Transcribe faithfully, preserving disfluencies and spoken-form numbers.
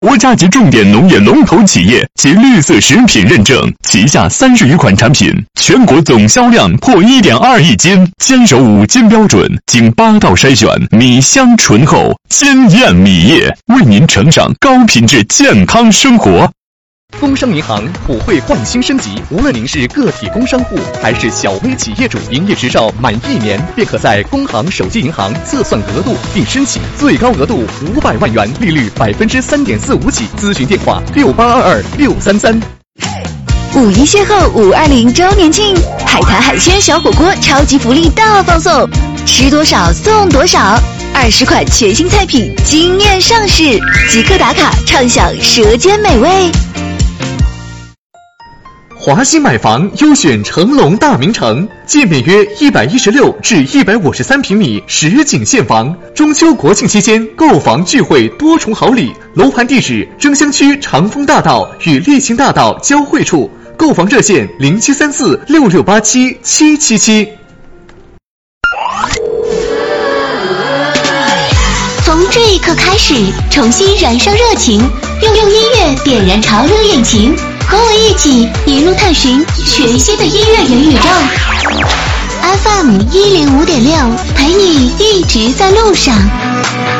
国家级重点农业龙头企业及绿色食品认证，旗下三十余款产品，全国总销量破 一点二亿斤，坚守五金标准，经八道筛选，米香醇厚，鲜艳米业，为您呈上高品质健康生活。 工商银行普惠焕新升级，无论您是个体工商户还是小微企业主，营业执照满一年便可在工行手机银行测算额度并申请，最高额度五百万元，利率百分之三点四五起。咨询电话六八二二六三三。 五一邂逅五二零周年庆，海苔海鲜小火锅超级福利大放送，吃多少送多少，二十款全新菜品惊艳上市，即刻打卡畅享舌尖美味。 华兴买房优选成龙大名城，界面约一百一十六至一百五十三平米实景现房，中秋国庆期间购房聚会多重好礼。楼盘地址：争香区长丰大道与立新大道交汇处，购房热线零七三四六六八七七七七。 从这一刻开始，重新燃烧热情，用用音乐点燃潮流引擎，和我一起一路探寻全新的音乐元宇宙。F M 一零五点六，陪你一直在路上。